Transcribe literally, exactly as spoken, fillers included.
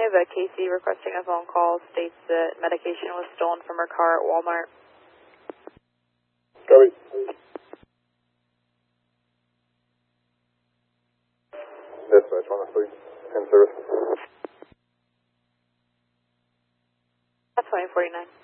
have a Casey requesting a phone call, states that medication was stolen from her car at Walmart. Copy. Dispatch one oh three, in service. That's twenty forty-nine.